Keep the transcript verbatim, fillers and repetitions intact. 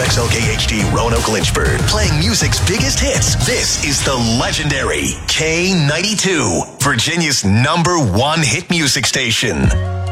X L K H D Roanoke Lynchburg, playing music's biggest hits. This is the legendary K ninety-two, Virginia's number one hit music station.